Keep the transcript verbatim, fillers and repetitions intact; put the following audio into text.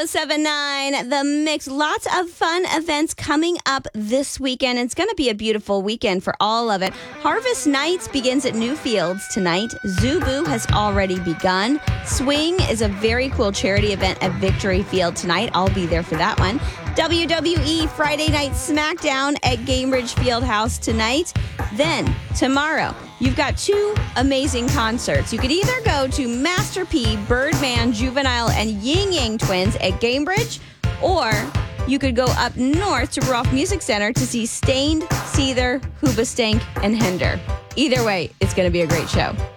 seven nine, The Mix. Lots of fun events coming up this weekend. It's going to be a beautiful weekend for all of it. Harvest Nights begins at Newfields tonight. Zubu has already begun. Swing is a very cool charity event at Victory Field tonight. I'll be there for that one. W W E Friday Night SmackDown at Gainbridge Fieldhouse tonight. Then, tomorrow, you've got two amazing concerts. You could either go to Master P, Birdman, Juvenile, and Ying Yang Twins at Gainbridge, or you could go up north to Rolfe Music Center to see Stained, Seether, Hoobastank, and Hinder. Either way, it's going to be a great show.